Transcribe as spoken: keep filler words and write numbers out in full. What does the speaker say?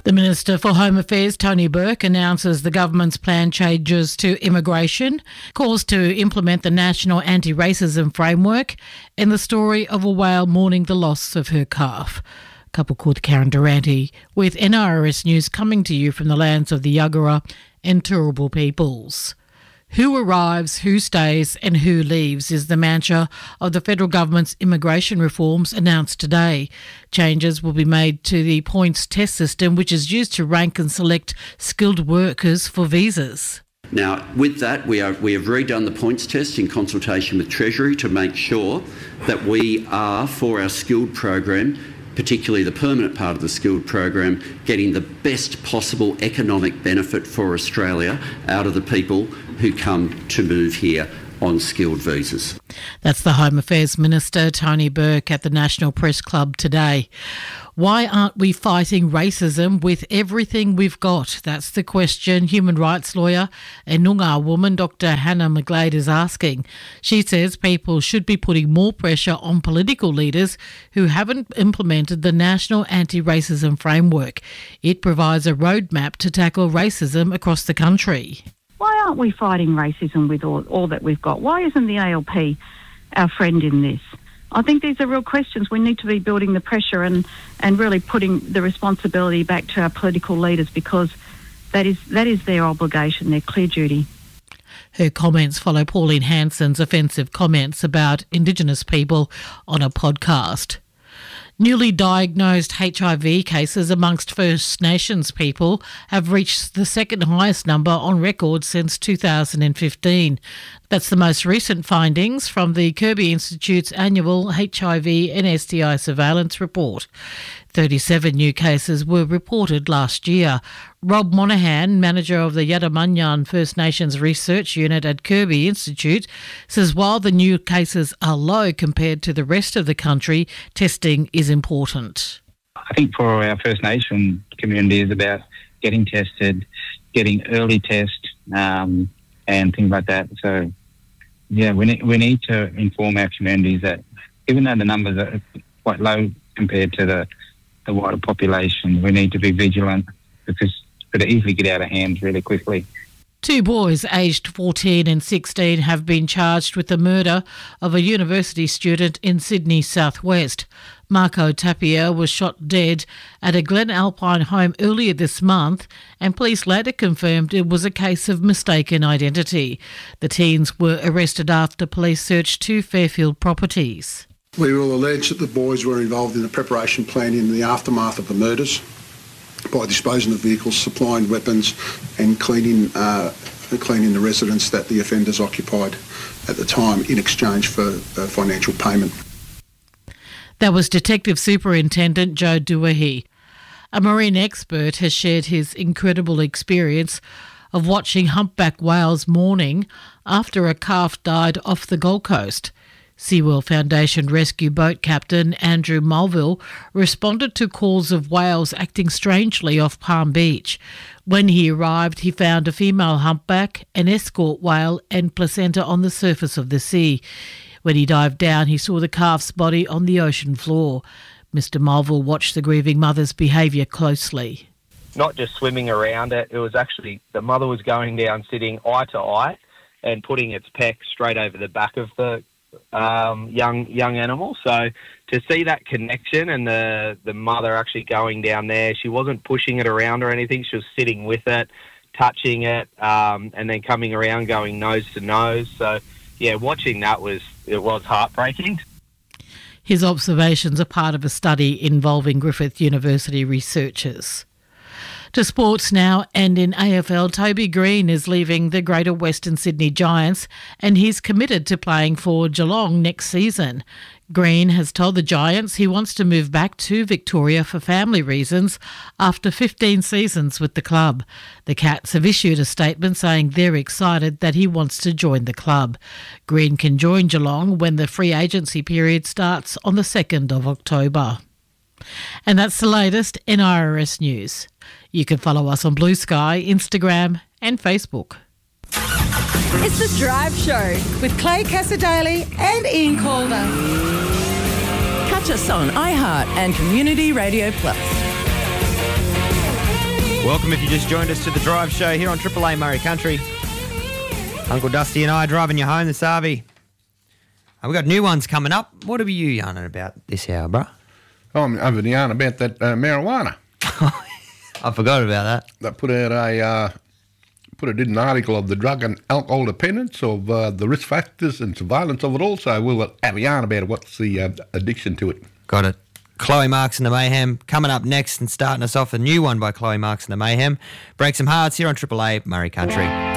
The Minister for Home Affairs, Tony Burke, announces the government's planned changes to immigration, calls to implement the National Anti-Racism Framework, and the story of a whale mourning the loss of her calf. A couple called Karen Durante with N R S News coming to you from the lands of the Yagara and Turrbal peoples. Who arrives, who stays and who leaves is the mantra of the federal government's immigration reforms announced today. Changes will be made to the points test system, which is used to rank and select skilled workers for visas. Now, with that, we, are, we have redone the points test in consultation with Treasury to make sure that we are, for our skilled program, particularly the permanent part of the skilled program, getting the best possible economic benefit for Australia out of the people who come to move here on skilled visas. That's the Home Affairs Minister, Tony Burke, at the National Press Club today. Why aren't we fighting racism with everything we've got? That's the question human rights lawyer and Noongar woman Doctor Hannah McGlade is asking. She says people should be putting more pressure on political leaders who haven't implemented the National Anti-Racism Framework. It provides a roadmap to tackle racism across the country. Why aren't we fighting racism with all, all that we've got? Why isn't the A L P our friend in this? I think these are real questions. We need to be building the pressure and, and really putting the responsibility back to our political leaders, because that is that is their obligation, their clear duty. Her comments follow Pauline Hanson's offensive comments about Indigenous people on a podcast. Newly diagnosed H I V cases amongst First Nations people have reached the second highest number on record since two thousand fifteen. That's the most recent findings from the Kirby Institute's annual H I V and S T I surveillance report. thirty-seven new cases were reported last year. Rob Monaghan, manager of the Yadamanyan First Nations Research Unit at Kirby Institute, says while the new cases are low compared to the rest of the country, testing is important. I think for our First Nation community is about getting tested, getting early test um, and things like that. So, yeah, we need, we need to inform our communities that even though the numbers are quite low compared to the, the wider population, we need to be vigilant because it could easily get out of hand really quickly. Two boys aged fourteen and sixteen have been charged with the murder of a university student in Sydney southwest. Marco Tapia was shot dead at a Glen Alpine home earlier this month, and police later confirmed it was a case of mistaken identity. The teens were arrested after police searched two Fairfield properties. We will allege that the boys were involved in the preparation plan in the aftermath of the murders by disposing of vehicles, supplying weapons and cleaning, uh, cleaning the residence that the offenders occupied at the time in exchange for uh, financial payment. That was Detective Superintendent Joe Duahy. A marine expert has shared his incredible experience of watching humpback whales mourning after a calf died off the Gold Coast. SeaWorld Foundation rescue boat captain Andrew Mulville responded to calls of whales acting strangely off Palm Beach. When he arrived, he found a female humpback, an escort whale and placenta on the surface of the sea. When he dived down, he saw the calf's body on the ocean floor. Mister Mulville watched the grieving mother's behaviour closely. Not just swimming around it, it was actually the mother was going down sitting eye to eye and putting its peck straight over the back of the um, young young animal. So to see that connection and the, the mother actually going down there, she wasn't pushing it around or anything, she was sitting with it, touching it, um, and then coming around going nose to nose. So yeah, watching that was, it was heartbreaking. His observations are part of a study involving Griffith University researchers. To sports now, and in A F L, Toby Green is leaving the Greater Western Sydney Giants and he's committed to playing for Geelong next season. Green has told the Giants he wants to move back to Victoria for family reasons after fifteen seasons with the club. The Cats have issued a statement saying they're excited that he wants to join the club. Green can join Geelong when the free agency period starts on the second of October. And that's the latest N R S News. You can follow us on Blue Sky, Instagram and Facebook. It's The Drive Show with Clay Cassadaley and Ian Calder. Catch us on iHeart and Community Radio Plus. Welcome if you just joined us to the Drive Show here on Triple A Murray Country. Uncle Dusty and I are driving you home this R V. Uh, we've got new ones coming up. What are you yarning about this hour, bro? Oh, I'm over the yarn about that uh, marijuana. I forgot about that. They put out a uh, put it in an article of the drug and alcohol dependence, of uh, the risk factors and surveillance of it all. So we'll have a yarn about it. What's the uh, addiction to it? Got it. Chloe Marks and the Mayhem coming up next, and starting us off, a new one by Chloe Marks and the Mayhem. Break some hearts here on Triple A Murray Country.